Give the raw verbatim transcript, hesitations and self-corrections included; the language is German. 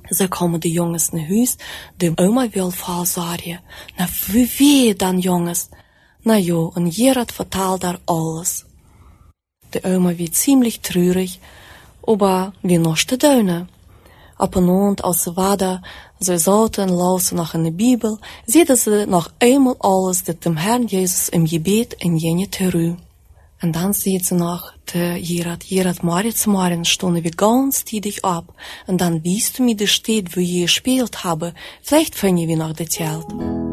Zo komen de jongens naar huis. De oma wil veel zeggen. Nou, wie wie dan, jongens? Nou ja, en Gerard vertelt daar alles. De oma wird ziemlich traurig, aber wie noch te duinen. Op een avond als ze waren, ze zaten luisteren nach in de Bibel, zeiden ze nog eenmaal alles dat dem Herrn Jezus im Gebet in jene terug. En dan zei ze nog te Gerard, Gerard, morgens morgen stonden wir ganz tidig ab, und dann wiest du mir die Stadt, wo je gespielt habe, vielleicht fangen wir noch das Geld.